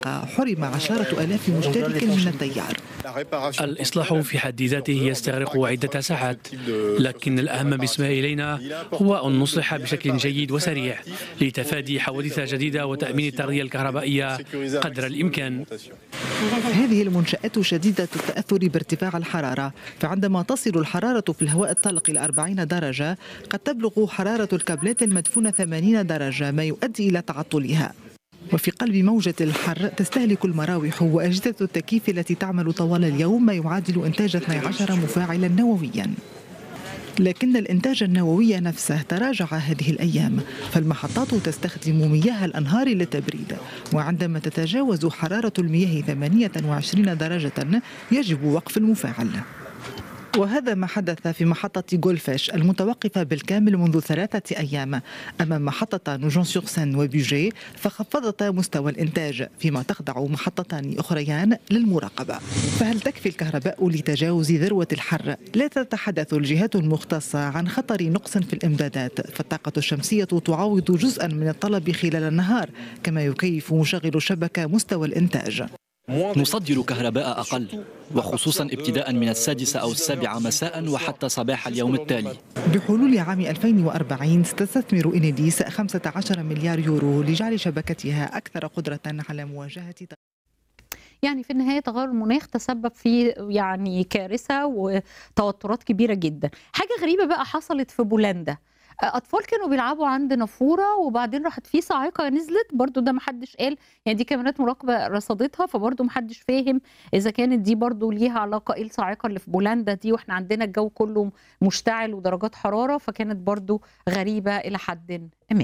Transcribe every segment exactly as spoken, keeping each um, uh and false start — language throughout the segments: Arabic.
حرم عشرة آلاف مشترك من التيار. الإصلاح في حد ذاته يستغرق عدة ساعات، لكن الأهم بالنسبة إلينا هو أن نصلح بشكل جيد وسريع لتفادي حوادث جديدة وتأمين التغذية الكهربائية قدر الإمكان. هذه المنشآت شديدة التأثر بارتفاع الحرارة، فعندما تصل الحرارة في الهواء الطلق إلى أربعين درجة قد تبلغ حرارة الكابلات المدفونة ثمانين درجة، ما يؤدي إلى تعطلها. وفي قلب موجة الحر تستهلك المراوح وأجهزة التكييف التي تعمل طوال اليوم ما يعادل إنتاج اثني عشر مفاعلا نوويا. لكن الإنتاج النووي نفسه تراجع هذه الأيام، فالمحطات تستخدم مياه الأنهار للتبريد، وعندما تتجاوز حرارة المياه ثمانية وعشرين درجة يجب وقف المفاعل. وهذا ما حدث في محطة غولفيش المتوقفة بالكامل منذ ثلاثة أيام أمام محطة نوجون سور سين وبوجي، فخفضتا مستوى الإنتاج، فيما تخضع محطتان أخريان للمراقبة. فهل تكفي الكهرباء لتجاوز ذروة الحر؟ لا تتحدث الجهات المختصة عن خطر نقص في الإمدادات، فالطاقة الشمسية تعوض جزءا من الطلب خلال النهار، كما يكيف مشغل الشبكة مستوى الإنتاج. نصدر كهرباء أقل، وخصوصا ابتداء من السادسة أو السابعة مساء وحتى صباح اليوم التالي. بحلول عام ألفين وأربعين ستستثمر إنيديس خمسة عشر مليار يورو لجعل شبكتها أكثر قدرة على مواجهة. يعني في النهاية تغير المناخ تسبب في يعني كارثة وتوترات كبيرة جدا. حاجة غريبة بقى حصلت في بولندا، اطفال كانوا بيلعبوا عند نافوره وبعدين راحت في صاعقه نزلت، برضو ده محدش قال، يعني دي كاميرات مراقبه رصدتها، فبرضو محدش فاهم اذا كانت دي برضو ليها علاقه ايه الصاعقه اللي في بولندا دي، واحنا عندنا الجو كله مشتعل ودرجات حراره، فكانت برضو غريبه الى حد ما.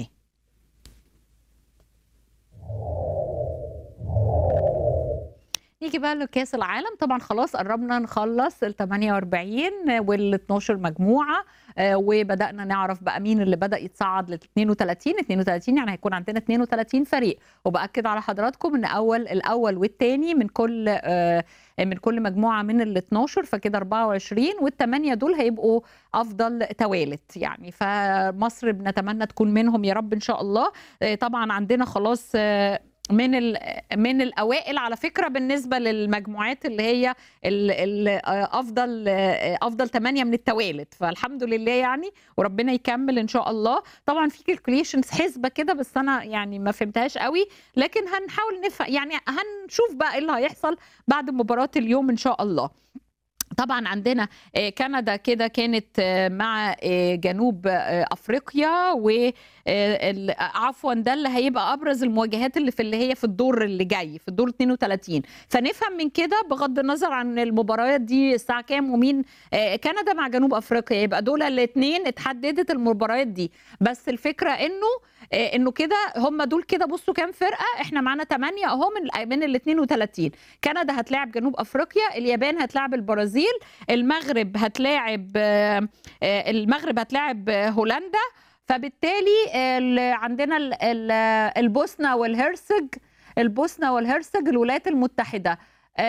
نيجي بقى لكاس العالم. طبعا خلاص قربنا نخلص ال ثمانية وأربعين وال اثناشر مجموعه، وبدانا نعرف بقى مين اللي بدا يتصعد لل اثنين وثلاثين اثنين وثلاثين، يعني هيكون عندنا اثنين وثلاثين فريق. وباكد على حضراتكم ان اول الاول والثاني من كل من كل مجموعه من ال اثناشر، فكده أربعة وعشرين، والثمانيه دول هيبقوا افضل توالت يعني، فمصر بنتمنى تكون منهم يا رب ان شاء الله. طبعا عندنا خلاص من من الاوائل على فكره بالنسبه للمجموعات اللي هي ال ال افضل افضل ثمانيه من التوالت، فالحمد لله يعني، وربنا يكمل ان شاء الله. طبعا في كالكوليشنز حسبه كده بس انا يعني ما فهمتهاش قوي، لكن هنحاول نفهم يعني، هنشوف بقى ايه اللي هيحصل بعد مباراه اليوم ان شاء الله. طبعا عندنا كندا كده كانت مع جنوب افريقيا، و عفوا ده اللي هيبقى ابرز المواجهات اللي في اللي هي في الدور اللي جاي في الدور اثنين وثلاثين. فنفهم من كده بغض النظر عن المباريات دي الساعه كام ومين، كندا مع جنوب افريقيا يبقى دول الاثنين اتحددت المباريات دي، بس الفكره انه انه كده هم دول كده بصوا كام فرقه، احنا معانا ثمانية اهو من من ال اثنين وثلاثين. كندا هتلاعب جنوب افريقيا، اليابان هتلاعب البرازيل، المغرب هتلاعب المغرب هتلاعب هولندا، فبالتالي عندنا البوسنه والهرسك البوسنه والهرسك الولايات المتحده.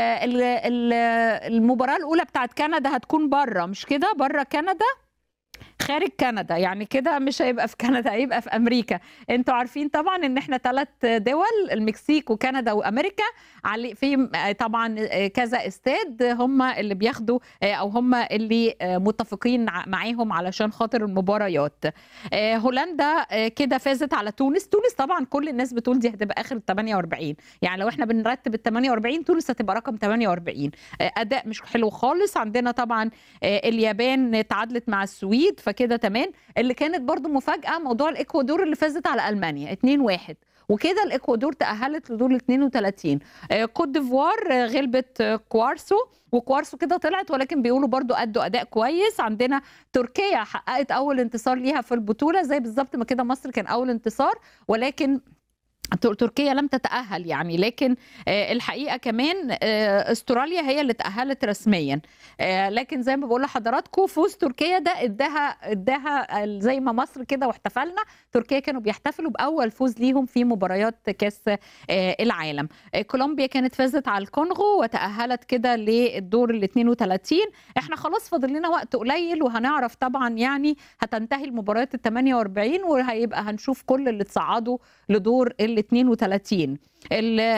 المباراه الاولى بتاعت كندا هتكون بره، مش كده، بره كندا، خارج كندا، يعني كده مش هيبقى في كندا، هيبقى في امريكا. انتوا عارفين طبعا ان احنا ثلاث دول، المكسيك وكندا وامريكا، علي في طبعا كذا استاد هم اللي بياخدوا او هم اللي متفقين معاهم علشان خاطر المباريات. هولندا كده فازت على تونس. تونس طبعا كل الناس بتقول دي هتبقى اخر ال ثمانية وأربعين، يعني لو احنا بنرتب ال ثمانية وأربعين تونس هتبقى رقم ثمانية وأربعين. اداء مش حلو خالص. عندنا طبعا اليابان تعادلت مع السويد، فكده تمام. اللي كانت برضو مفاجأة موضوع الإكوادور اللي فازت على ألمانيا اثنين واحد، وكده الإكوادور تأهلت لدور اثنين وثلاثين. كوت ديفوار غلبت كوارسو، وكوارسو كده طلعت، ولكن بيقولوا برضو أدوا أداء كويس. عندنا تركيا حققت أول انتصار ليها في البطولة، زي بالظبط ما كده مصر كان أول انتصار، ولكن تركيا لم تتأهل يعني. لكن الحقيقة كمان استراليا هي اللي تأهلت رسميا، لكن زي ما بقول لحضراتكم فوز تركيا ده اداها اداها زي ما مصر كده واحتفلنا، تركيا كانوا بيحتفلوا بأول فوز ليهم في مباريات كاس العالم. كولومبيا كانت فازت على الكونغو وتأهلت كده للدور ال اثنين وثلاثين. احنا خلاص فاضل لنا وقت قليل وهنعرف طبعا، يعني هتنتهي المباريات ال ثمانية وأربعين وهيبقى هنشوف كل اللي تصعدوا لدور ال اثنين وثلاثين.